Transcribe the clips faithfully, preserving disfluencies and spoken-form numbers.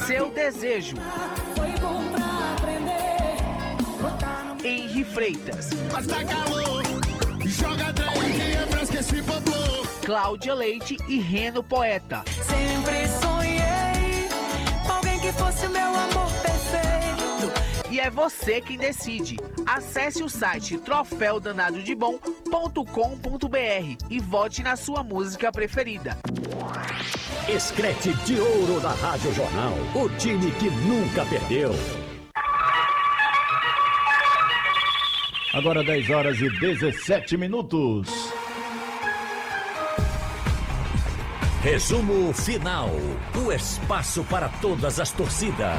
seu desejo. Foi bom pra aprender. Henri Freitas. Mas tá calor, joga trem que é fresco esse popô. Cláudia Leite e Reno Poeta. Sempre sonhei com alguém que fosse meu amor perfeito. E é você quem decide. Acesse o site troféu danado de bom ponto com ponto br e vote na sua música preferida. Escrete de ouro da Rádio Jornal. O time que nunca perdeu. Agora dez horas e dezessete minutos. Resumo final. O espaço para todas as torcidas.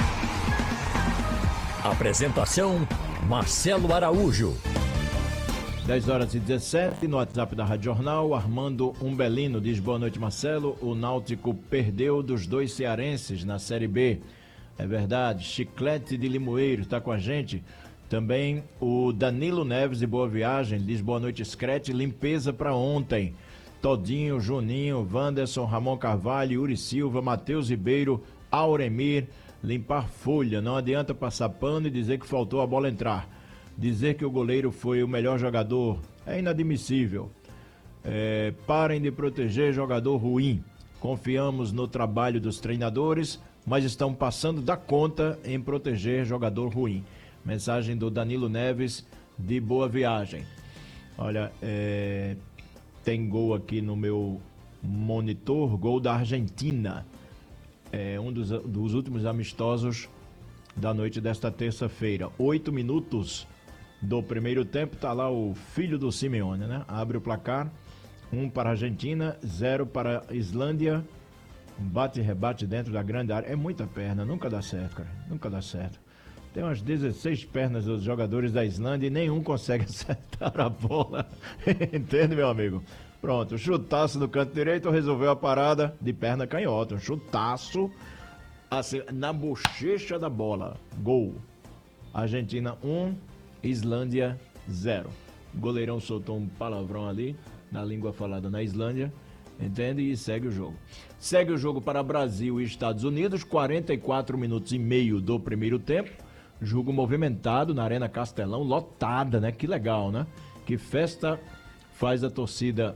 Apresentação: Marcelo Araújo. dez horas e dezessete no WhatsApp da Rádio Jornal. Armando Umbelino diz: boa noite, Marcelo. O Náutico perdeu dos dois cearenses na Série B. É verdade. Chiclete de Limoeiro está com a gente. Também o Danilo Neves de Boa Viagem diz: boa noite, Screte. Limpeza para ontem. Todinho, Juninho, Wanderson, Ramon Carvalho, Yuri Silva, Matheus Ribeiro, Auremir. Limpar folha. Não adianta passar pano e dizer que faltou a bola entrar. Dizer que o goleiro foi o melhor jogador é inadmissível. É, parem de proteger jogador ruim. Confiamos no trabalho dos treinadores, mas estão passando da conta em proteger jogador ruim. Mensagem do Danilo Neves de Boa Viagem. Olha, é, tem gol aqui no meu monitor, gol da Argentina. É um dos, dos últimos amistosos da noite desta terça-feira. Oito minutos do primeiro tempo, tá lá o filho do Simeone, né? Abre o placar, um para a Argentina, zero para a Islândia. Bate e rebate dentro da grande área. É muita perna, nunca dá certo, cara. Nunca dá certo. Tem umas dezesseis pernas dos jogadores da Islândia e nenhum consegue acertar a bola. Entende, meu amigo? Pronto, chutaço no canto direito, resolveu a parada de perna canhota. Um chutaço assim, na bochecha da bola. Gol. Argentina um, Islândia zero. O goleirão soltou um palavrão ali, na língua falada na Islândia. Entende? E segue o jogo. Segue o jogo para Brasil e Estados Unidos, quarenta e quatro minutos e meio do primeiro tempo. Jogo movimentado na Arena Castelão, lotada, né? Que legal, né? Que festa faz a torcida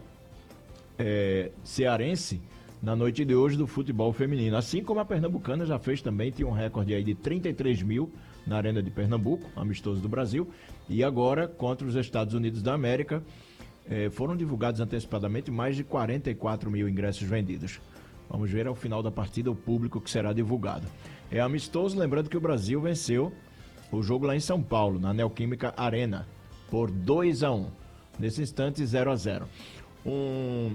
é, cearense na noite de hoje do futebol feminino. Assim como a pernambucana já fez também, tinha um recorde aí de trinta e três mil na Arena de Pernambuco, amistoso do Brasil. E agora, contra os Estados Unidos da América, é, foram divulgados antecipadamente mais de quarenta e quatro mil ingressos vendidos. Vamos ver ao final da partida o público que será divulgado. É amistoso, lembrando que o Brasil venceu o jogo lá em São Paulo, na Neoquímica Arena, por dois a um. Nesse instante, zero a zero. Um,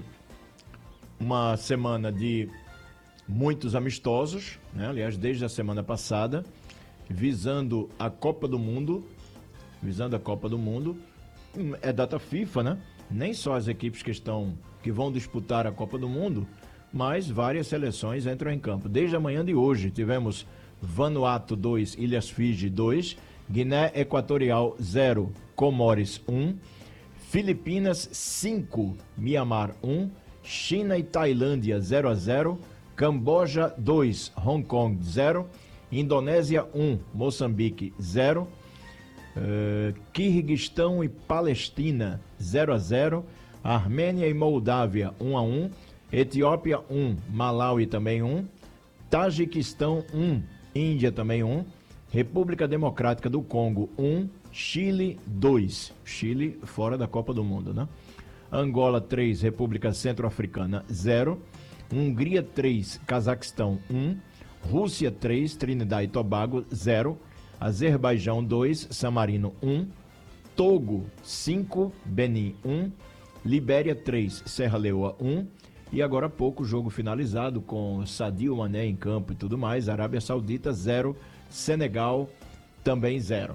uma semana de muitos amistosos, né? Aliás, desde a semana passada, visando a Copa do Mundo, visando a Copa do Mundo, é data FIFA, né? Nem só as equipes que estão, que vão disputar a Copa do Mundo, mas várias seleções entram em campo. Desde a manhã de hoje, tivemos Vanuatu dois, Ilhas Fiji dois, Guiné Equatorial zero, Comores um, Filipinas cinco, Mianmar um, China e Tailândia zero a zero, Camboja dois, Hong Kong zero, Indonésia um, Moçambique zero, uh, Quirguistão e Palestina zero a zero, Armênia e Moldávia um a um, Etiópia um, Malawi também um, Tajiquistão um, Índia também um, República Democrática do Congo um, Chile dois, Chile fora da Copa do Mundo, né? Angola três, República Centro-Africana zero, Hungria três, Cazaquistão um, Rússia três, Trinidad e Tobago zero, Azerbaijão dois, San Marino um, Togo cinco, Benin um, Libéria três, Serra Leoa um, e agora há pouco o jogo finalizado com Sadio Mané em campo e tudo mais, Arábia Saudita zero, Senegal também zero.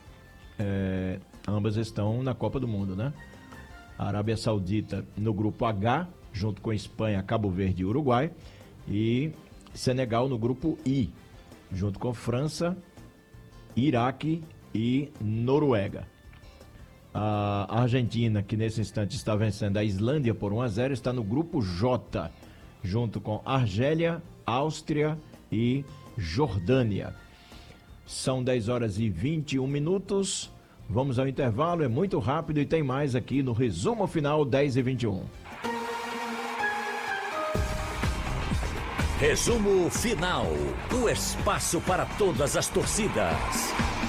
É, ambas estão na Copa do Mundo, né? A Arábia Saudita no grupo H, junto com Espanha, Cabo Verde e Uruguai, e Senegal no grupo I, junto com França, Iraque e Noruega. A Argentina, que nesse instante está vencendo a Islândia por um a zero, está no grupo J, junto com Argélia, Áustria e Jordânia. São dez horas e vinte e um minutos. Vamos ao intervalo, é muito rápido e tem mais aqui no Resumo Final dez e vinte e um. Resumo Final, o espaço para todas as torcidas.